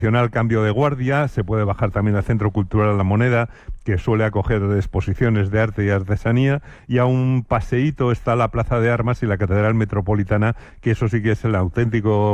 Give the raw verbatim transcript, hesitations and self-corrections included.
cambio de guardia, se puede bajar también al Centro Cultural La Moneda, que suele acoger exposiciones de arte y artesanía, y a un paseíto está la Plaza de Armas y la Catedral Metropolitana, que eso sí que es el auténtico